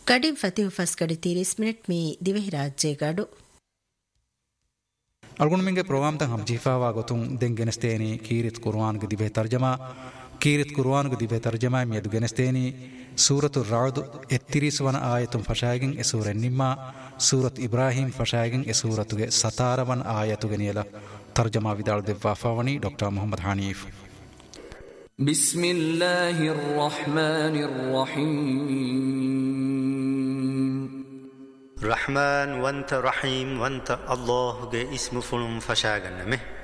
ಗಡಿಂ ಫತಿಹು ಫಸ್ ಗಡಿ 30 ಮಿನಿಟ್ ಮೀ ದಿವೆಹಿ ರಾಜ್ಯ ಗಡು ಅಲ್ಗುಣ ಮಿಂಗೆ ಪ್ರೋಗ್ರಾಮ್ ತಂ ಹಮ್ ಜಿಫಾವಾ ಗೊತುಂ ದೆಂ ಗೆನಸ್ತೇನಿ ಕೀರಿತ್ ಕುರ್ಆನ್ ಗೆ ದಿವೆ ತರ್ಜಮಾ ಕೀರಿತ್ ಕುರ್ಆನ್ ಗೆ ದಿವೆ ತರ್ಜಮಾ ಮಿಯದು ಗೆನಸ್ತೇನಿ ಸೂರತು ರಾದ್ 31 ವನ ಆಯತುಂ ಫಶಾಗಿನ್ ಎ ಸೂರೆ ನಿಮ್ಮಾ ಸೂರತ್ ಇಬ್ರಾಹಿಂ ಫಶಾಗಿನ್ ಎ ಸೂರತುಗೆ 17 ವನ ಆಯತುಗೆ ನಿಯಲ ತರ್ಜಮಾ ವಿದಾಳು ದೆವ್ವಾಫಾವನಿ ಡಾಕ್ಟರ್ ಮೊಹಮ್ಮದ್ ಹನೀಫ್ بسم الله الرحمن الرحيم رحمن وانت رحيم وانت الله اسم فلم فشاغن مه